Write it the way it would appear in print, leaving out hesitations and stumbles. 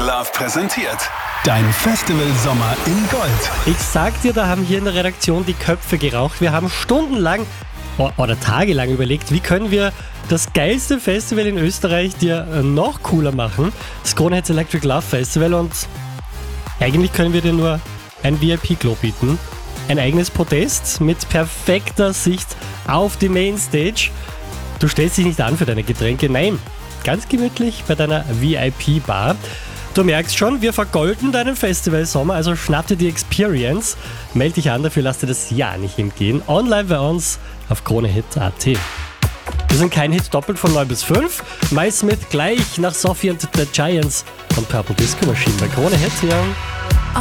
Love präsentiert. Dein Festival-Sommer in Gold. Ich sag dir, da haben hier in der Redaktion die Köpfe geraucht. Wir haben stundenlang oder tagelang überlegt, wie können wir das geilste Festival in Österreich dir noch cooler machen. Das Krone Hits Electric Love Festival, und eigentlich können wir dir nur ein VIP-Klo bieten. Ein eigenes Podest mit perfekter Sicht auf die Mainstage. Du stellst dich nicht an für deine Getränke, nein, ganz gemütlich bei deiner VIP-Bar. Du merkst schon, wir vergolden deinen Festivalsommer, also schnapp dir die Experience. Meld dich an, dafür lass dir das ja nicht entgehen. Online bei uns auf KroneHit.at. Wir sind kein Hit doppelt von 9 bis 5. Mai Smith gleich nach Sophie and the Giants und Purple Disco Machine bei Krone Hit hier.